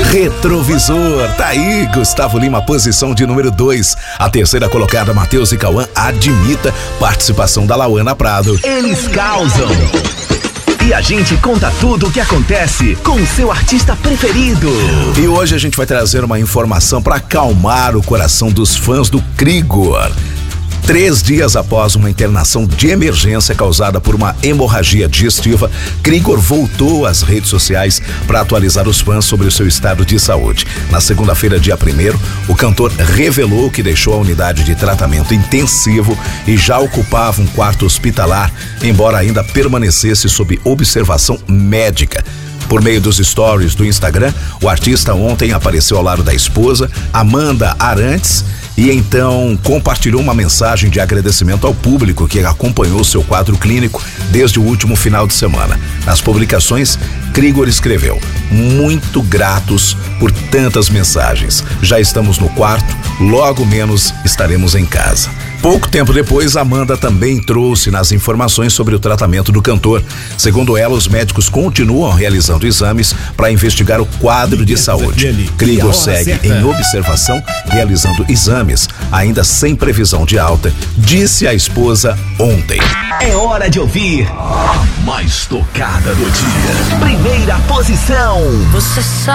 Retrovisor, tá aí, Gustavo Lima, posição de número 2. A terceira colocada, Matheus e Cauã, Admita, participação da Lauana Prado. Eles causam. E a gente conta tudo o que acontece com o seu artista preferido. E hoje a gente vai trazer uma informação para acalmar o coração dos fãs do Krigor. 3 dias após uma internação de emergência causada por uma hemorragia digestiva, Krigor voltou às redes sociais para atualizar os fãs sobre o seu estado de saúde. Na segunda-feira, dia 1º, o cantor revelou que deixou a unidade de tratamento intensivo e já ocupava um quarto hospitalar, embora ainda permanecesse sob observação médica. Por meio dos stories do Instagram, o artista ontem apareceu ao lado da esposa, Amanda Arantes, e então compartilhou uma mensagem de agradecimento ao público que acompanhou seu quadro clínico desde o último final de semana. Nas publicações, Krigor escreveu: muito gratos por tantas mensagens. Já estamos no quarto, logo menos estaremos em casa. Pouco tempo depois, Amanda também trouxe nas informações sobre o tratamento do cantor. Segundo ela, os médicos continuam realizando exames para investigar o quadro de saúde. Krigor segue em observação, realizando exames, ainda sem previsão de alta, disse a esposa ontem. É hora de ouvir a mais tocada do dia. Primeira posição. Você sabe